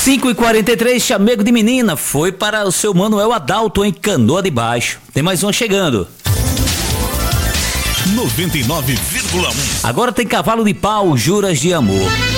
5h43, chamego de menina, foi para o seu Manuel Adalto em Canoa de Baixo. Tem mais uma chegando. 99,1. Agora tem Cavalo de Pau, Juras de Amor.